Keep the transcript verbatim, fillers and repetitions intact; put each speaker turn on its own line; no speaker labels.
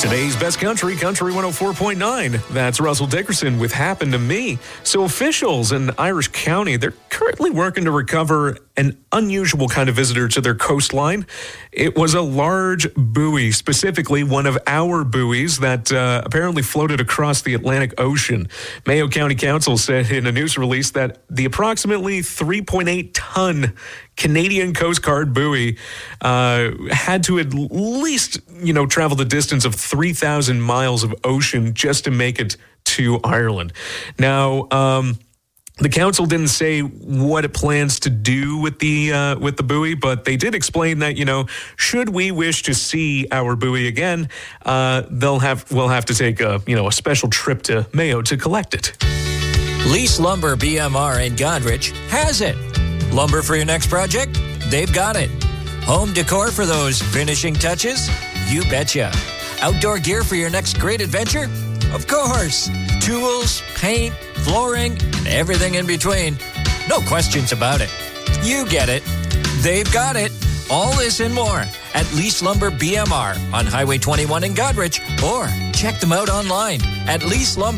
Today's best country, Country one oh four point nine. That's Russell Dickerson with Happened to Me. So officials in Irish County, they're currently working to recover an unusual kind of visitor to their coastline. It was a large buoy, specifically one of our buoys that uh, apparently floated across the Atlantic Ocean. Mayo County Council said in a news release that the approximately three point eight ton Canadian Coast Guard buoy uh, had to at least, you know, travel the distance of three thousand miles of ocean just to make it to Ireland. Now, um, the council didn't say what it plans to do with the uh, with the buoy, but they did explain that, you know, should we wish to see our buoy again, uh, they'll have we'll have to take a you know a special trip to Mayo to collect it.
Lease Lumber B M R in Godrich has it. Lumber for your next project? They've got it. Home decor for those finishing touches? You betcha. Outdoor gear for your next great adventure? Of course. Tools, paint, flooring, and everything in between. No questions about it. You get it. They've got it. All this and more at Lease Lumber B M R on Highway twenty-one in Godrich, or check them out online at Lease Lumber.